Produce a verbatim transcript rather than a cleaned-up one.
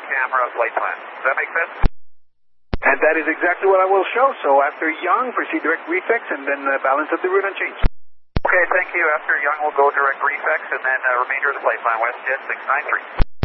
camera flight plan. Does that make sense? And that is exactly what I will show. So after Young, proceed direct reflex, and then uh, balance of the route unchanged. Okay, thank you. After Young, we'll go direct reflex, and then uh, remainder of the flight plan, WestJet six nine three.